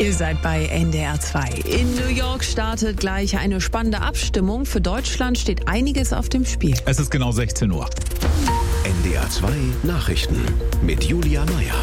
Ihr seid bei NDR 2. In New York startet gleich eine spannende Abstimmung. Für Deutschland steht einiges auf dem Spiel. Es ist genau 16 Uhr. NDR 2 Nachrichten mit Julia Meyer.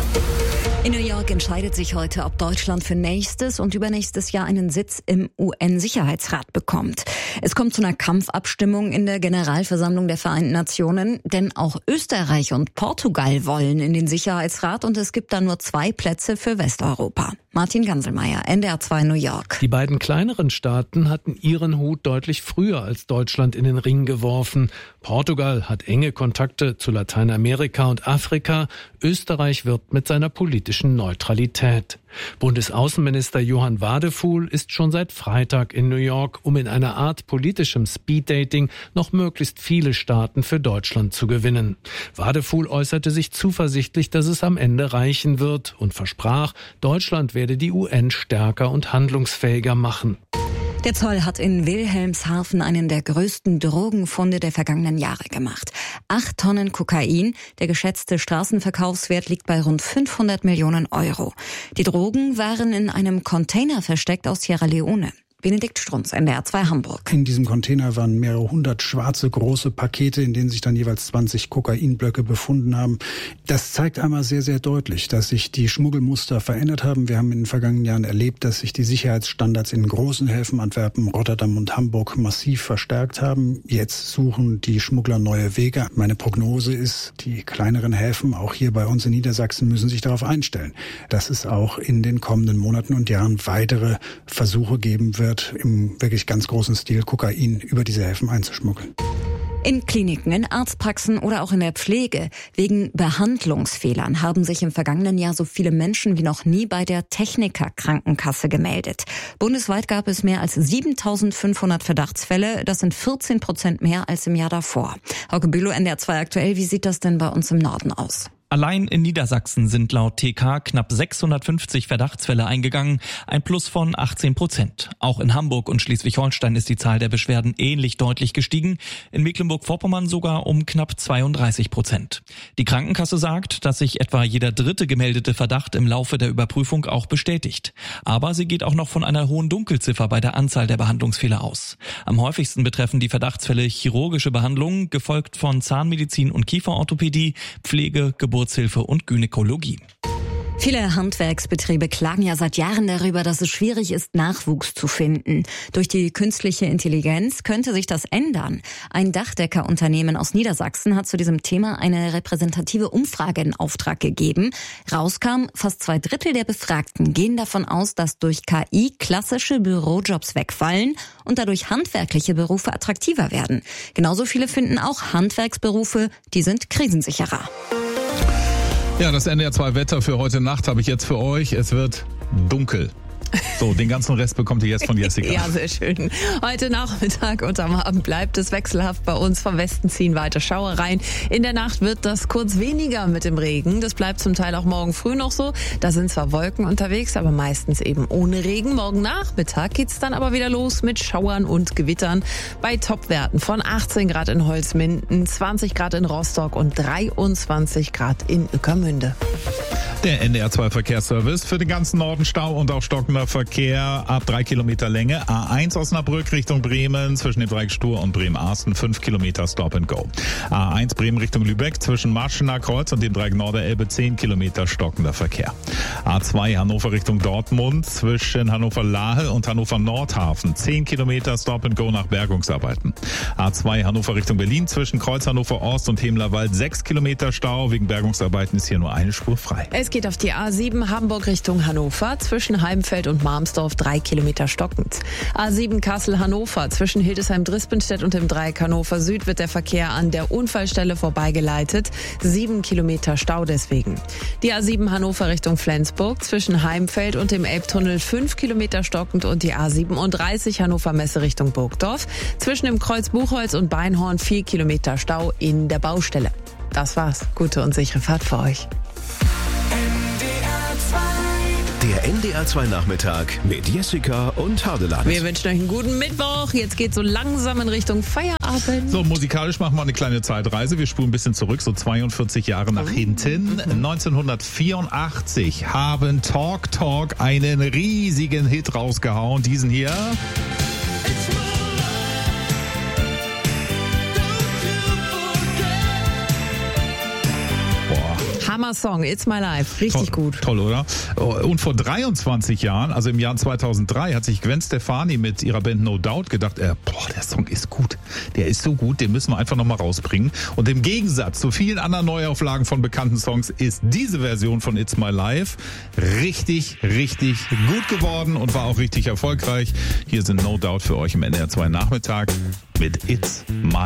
In New York entscheidet sich heute, ob Deutschland für nächstes und übernächstes Jahr einen Sitz im UN-Sicherheitsrat bekommt. Es kommt zu einer Kampfabstimmung in der Generalversammlung der Vereinten Nationen, denn auch Österreich und Portugal wollen in den Sicherheitsrat und es gibt da nur 2 Plätze für Westeuropa. Martin Ganselmeier, NDR 2 New York. Die beiden kleineren Staaten hatten ihren Hut deutlich früher als Deutschland in den Ring geworfen. Portugal hat enge Kontakte zu Lateinamerika und Afrika. Österreich wirbt mit seiner politischen Neutralität. Bundesaußenminister Johann Wadefuhl ist schon seit Freitag in New York, um in einer Art politischem Speeddating noch möglichst viele Staaten für Deutschland zu gewinnen. Wadefuhl äußerte sich zuversichtlich, dass es am Ende reichen wird und versprach, Deutschland werde die UN stärker und handlungsfähiger machen. Der Zoll hat in Wilhelmshaven einen der größten Drogenfunde der vergangenen Jahre gemacht. 8 Tonnen Kokain, der geschätzte Straßenverkaufswert liegt bei rund 500 Millionen Euro. Die Drogen waren in einem Container versteckt aus Sierra Leone. Benedikt Strunz, NDR 2 Hamburg. In diesem Container waren mehrere hundert schwarze große Pakete, in denen sich dann jeweils 20 Kokainblöcke befunden haben. Das zeigt einmal sehr, sehr deutlich, dass sich die Schmuggelmuster verändert haben. Wir haben in den vergangenen Jahren erlebt, dass sich die Sicherheitsstandards in großen Häfen Antwerpen, Rotterdam und Hamburg massiv verstärkt haben. Jetzt suchen die Schmuggler neue Wege. Meine Prognose ist, die kleineren Häfen, auch hier bei uns in Niedersachsen, müssen sich darauf einstellen, dass es auch in den kommenden Monaten und Jahren weitere Versuche geben wird, im wirklich ganz großen Stil Kokain über diese Häfen einzuschmuggeln. In Kliniken, in Arztpraxen oder auch in der Pflege. Wegen Behandlungsfehlern haben sich im vergangenen Jahr so viele Menschen wie noch nie bei der Techniker-Krankenkasse gemeldet. Bundesweit gab es mehr als 7.500 Verdachtsfälle. Das sind 14% mehr als im Jahr davor. Hauke Bülow, NDR 2 aktuell. Wie sieht das denn bei uns im Norden aus? Allein in Niedersachsen sind laut TK knapp 650 Verdachtsfälle eingegangen, ein Plus von 18%. Auch in Hamburg und Schleswig-Holstein ist die Zahl der Beschwerden ähnlich deutlich gestiegen, in Mecklenburg-Vorpommern sogar um knapp 32%. Die Krankenkasse sagt, dass sich etwa jeder 3. gemeldete Verdacht im Laufe der Überprüfung auch bestätigt. Aber sie geht auch noch von einer hohen Dunkelziffer bei der Anzahl der Behandlungsfehler aus. Am häufigsten betreffen die Verdachtsfälle chirurgische Behandlungen, gefolgt von Zahnmedizin und Kieferorthopädie, Pflege, Geburtshilfe und Gynäkologie. Viele Handwerksbetriebe klagen ja seit Jahren darüber, dass es schwierig ist, Nachwuchs zu finden. Durch die künstliche Intelligenz könnte sich das ändern. Ein Dachdeckerunternehmen aus Niedersachsen hat zu diesem Thema eine repräsentative Umfrage in Auftrag gegeben. Rauskam, fast 2/3 der Befragten gehen davon aus, dass durch KI klassische Bürojobs wegfallen und dadurch handwerkliche Berufe attraktiver werden. Genauso viele finden auch Handwerksberufe, die sind krisensicherer. Ja, das NDR 2 Wetter für heute Nacht habe ich jetzt für euch. Es wird dunkel. So, den ganzen Rest bekommt ihr jetzt von Jessica. Ja, sehr schön. Heute Nachmittag und am Abend bleibt es wechselhaft bei uns. Vom Westen ziehen weiter Schauer rein. In der Nacht wird das kurz weniger mit dem Regen. Das bleibt zum Teil auch morgen früh noch so. Da sind zwar Wolken unterwegs, aber meistens eben ohne Regen. Morgen Nachmittag geht's dann aber wieder los mit Schauern und Gewittern. Bei Topwerten von 18 Grad in Holzminden, 20 Grad in Rostock und 23 Grad in Ueckermünde. Der NDR 2 Verkehrsservice für den ganzen Norden Stau und auch stockender Verkehr ab 3 Kilometer Länge. A1 Osnabrück Richtung Bremen zwischen dem Dreieck Stur und Bremen-Arsten 5 Kilometer Stop and Go. A1 Bremen Richtung Lübeck zwischen Marschener Kreuz und dem Dreieck Norderelbe 10 Kilometer stockender Verkehr. A2 Hannover Richtung Dortmund zwischen Hannover-Lahe und Hannover-Nordhafen 10 Kilometer Stop and Go nach Bergungsarbeiten. A2 Hannover Richtung Berlin zwischen Kreuz Hannover Ost und Hemlerwald 6 Kilometer Stau. Wegen Bergungsarbeiten ist hier nur eine Spur frei. Es geht auf die A7 Hamburg Richtung Hannover, zwischen Heimfeld und Marmsdorf 3 Kilometer stockend. A7 Kassel-Hannover, zwischen Hildesheim-Drispenstedt und dem Dreieck Hannover Süd wird der Verkehr an der Unfallstelle vorbeigeleitet. 7 Kilometer Stau deswegen. Die A7 Hannover Richtung Flensburg, zwischen Heimfeld und dem Elbtunnel 5 Kilometer stockend und die A37 Hannover Messe Richtung Burgdorf, zwischen dem Kreuz Buchholz und Beinhorn 4 Kilometer Stau in der Baustelle. Das war's. Gute und sichere Fahrt für euch. Der Der NDR 2 Nachmittag mit Jessica und Hardeland. Wir wünschen euch einen guten Mittwoch. Jetzt geht so langsam in Richtung Feierabend. So, musikalisch machen wir eine kleine Zeitreise. Wir spulen ein bisschen zurück, so 42 Jahre nach hinten. 1984 haben Talk Talk einen riesigen Hit rausgehauen. Diesen hier. Hammer-Song, It's My Life. Richtig gut. Toll, oder? Und vor 23 Jahren, also im Jahr 2003, hat sich Gwen Stefani mit ihrer Band No Doubt gedacht, der Song ist gut. Der ist so gut, den müssen wir einfach nochmal rausbringen. Und im Gegensatz zu vielen anderen Neuauflagen von bekannten Songs ist diese Version von It's My Life richtig, richtig gut geworden und war auch richtig erfolgreich. Hier sind No Doubt für euch im NDR 2 Nachmittag mit It's My